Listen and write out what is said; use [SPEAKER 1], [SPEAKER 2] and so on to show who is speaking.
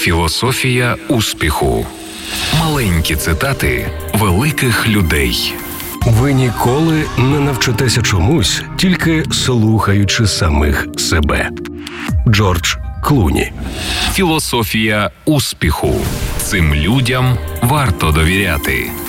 [SPEAKER 1] Філософія успіху. Маленькі цитати великих людей.
[SPEAKER 2] Ви ніколи не навчитеся чомусь, тільки слухаючи самих себе. Джордж Клуні.
[SPEAKER 1] Філософія успіху. Цим людям варто довіряти.